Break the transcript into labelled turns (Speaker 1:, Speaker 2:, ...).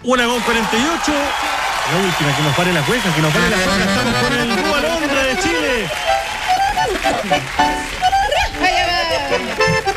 Speaker 1: 1:48. La última, que nos pare la cueca, que nos pare la cueca. Estamos con el Rúa Londra de Chile.